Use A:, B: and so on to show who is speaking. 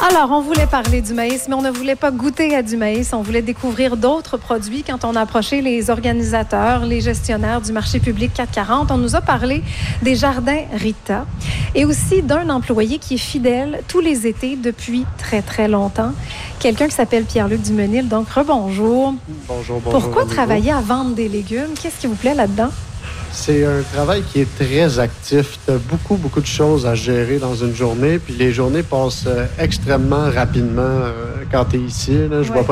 A: Alors, on voulait parler du maïs, mais on ne voulait pas goûter à du maïs. On voulait découvrir d'autres produits. Quand on a approché les organisateurs, les gestionnaires du marché public 440, on nous a parlé des jardins Rita et aussi d'un employé qui est fidèle tous les étés depuis très, très longtemps. Quelqu'un qui s'appelle Pierre-Luc Dumenil. Donc, rebonjour.
B: Bonjour.
A: Pourquoi travailler à vendre des légumes? Qu'est-ce qui vous plaît là-dedans?
B: C'est un travail qui est très actif. Tu as beaucoup de choses à gérer dans une journée. Puis les journées passent extrêmement rapidement quand tu es ici. Là. Je vois pas